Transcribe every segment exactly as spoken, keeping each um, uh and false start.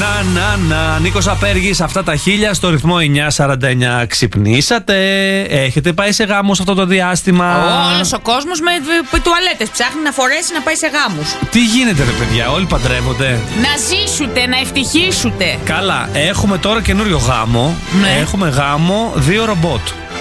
Να, να, να. Νίκος Απέργης, αυτά τα χίλια στο ρυθμό εννιά σαράντα εννιά. Ξυπνήσατε. Έχετε πάει σε γάμους αυτό το διάστημα? Όλος ο κόσμος με τουαλέτες ψάχνει να φορέσει να πάει σε γάμους. Τι γίνεται, ρε παιδιά, όλοι παντρεύονται. Να ζήσουτε, να ευτυχίσουτε. Καλά, έχουμε τώρα καινούριο γάμο. Ναι. Έχουμε γάμο δύο ρομπότ.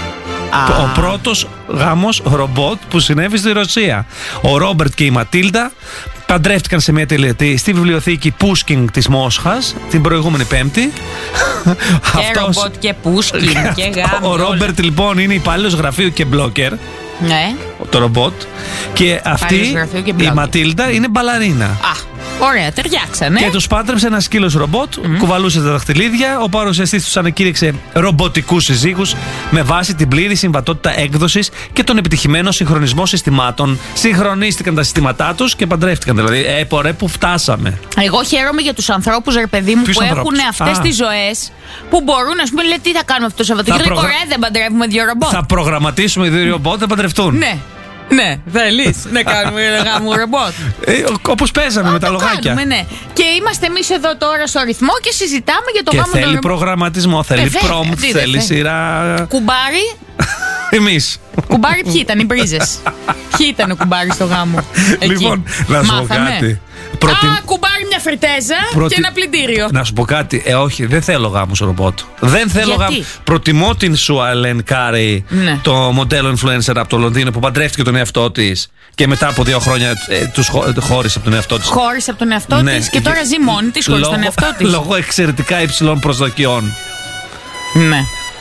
Α. Ο πρώτος γάμος ρομπότ που συνέβη στη Ρωσία. Ο Ρόμπερτ και η Ματίλντα παντρεύτηκαν σε μια τελετή στη βιβλιοθήκη Πούσκιν της Μόσχας την προηγούμενη Πέμπτη. Και Αυτός... ρομπότ και Πούσκιν και γάμο. Ο Ρόμπερτ λοιπόν είναι υπάλληλος γραφείου και μπλόκερ. Ναι. Το ρομπότ. Και αυτή η Ματίλντα είναι μπαλαρίνα. Α. Ωραία, ταιριάξανε. Και τους πάντρεψε ένα σκύλος ρομπότ, mm. κουβαλούσε τα δαχτυλίδια. Ο παρουσιαστής τους ανακήρυξε ρομποτικούς συζύγους με βάση την πλήρη συμβατότητα έκδοσης και τον επιτυχημένο συγχρονισμό συστημάτων. Συγχρονίστηκαν τα συστήματά τους και παντρεύτηκαν. Δηλαδή, ε, πορέ που φτάσαμε. Εγώ χαίρομαι για τους ανθρώπους, ρε παιδί μου, Ποιους που ανθρώπους? έχουν αυτές τις ζωές που μπορούν, ας πούμε, λέει, τι θα κάνουμε αυτό το Σαββατοκύριακο. προγρα... Ρε, δεν παντρεύουμε δύο ρομπότ. Θα προγραμματίσουμε δύο ρομπότ να παντρευτούν. Ναι. Ναι, θέλεις να κάνουμε γάμο ρομπότ. Ε, όπως παίζαμε Α, με τα λογάκια. Κάνουμε, ναι. Και είμαστε εμείς εδώ τώρα στο ρυθμό και συζητάμε για το και γάμο θέλει των προγραμματισμό, θέλει prompt, θέλει σειρά. Κουμπάρι. Εμείς. Κουμπάρι, ποιοι ήταν οι μπρίζες? Ποιοι ήταν ο κουμπάρι στο γάμο? Εκεί. Λοιπόν, να σου πω κάτι. Προτι... Α, κουμπάρι, μια φριτέζα Προτι... και ένα πλυντήριο. Να σου πω κάτι. Ε, όχι, δεν θέλω γάμους ρομπότ. Δεν θέλω γάμους. Προτιμώ την Σουαλέν Κάρι, ναι. το μοντέλο influencer από το Λονδίνο που παντρεύτηκε τον εαυτό της και μετά από δύο χρόνια ε, τους χω... χώρισε από τον εαυτό της. Χώρισε από τον εαυτό ναι. της και τώρα ζει μόνη της χωρίς τον εαυτό της. Λόγω εξαιρετικά υψηλών προσδοκιών. Ναι.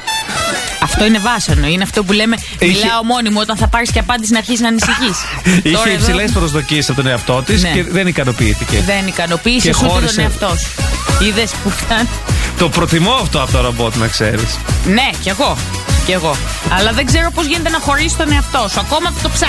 Αυτό είναι βάσανο. Είναι αυτό που λέμε. Είχε... Μιλάω μόνη μου όταν θα πάρεις και απάντηση να αρχίσεις να ανησυχείς. Είχε υψηλές εδώ... προσδοκίες από τον εαυτό της ναι. και δεν ικανοποιήθηκε. Δεν ικανοποίησε ούτε χώρισε... τον εαυτό σου. Είδες που φτάνει. Το προτιμώ αυτό από το ρομπότ, να ξέρεις. Ναι, κι εγώ. Κι εγώ. Αλλά δεν ξέρω πώς γίνεται να χωρίσεις τον εαυτό σου. Ακόμα που το ψάχνεις.